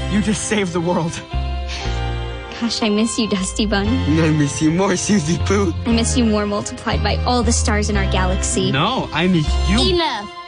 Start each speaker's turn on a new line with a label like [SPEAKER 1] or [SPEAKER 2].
[SPEAKER 1] You just saved the world.
[SPEAKER 2] Gosh, I miss you, Dusty Bun.
[SPEAKER 1] And I miss you more, Susie Pooh.
[SPEAKER 2] I miss you more multiplied by all the stars in our galaxy.
[SPEAKER 1] No, I miss you.
[SPEAKER 3] Enough.